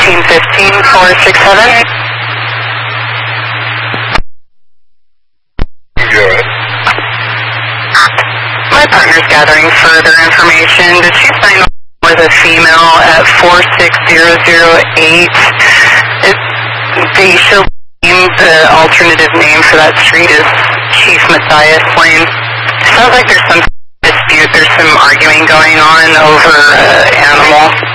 467. My partner's gathering further information. Did she sign on with a female at 46008? They show the alternative name for that street is Chief Matthias Lane. Sounds like there's some dispute, there's some arguing going on over animal.